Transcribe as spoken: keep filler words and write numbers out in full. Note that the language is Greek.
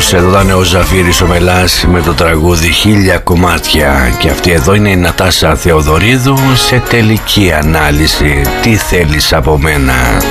φίλους, εδώ ήταν ο Ζαφύρης ο Μελάς με το τραγούδι Χίλια Κομμάτια. Και αυτή εδώ είναι η Νατάσα Θεοδωρίδου σε τελική ανάλυση. Τι θέλεις από μένα?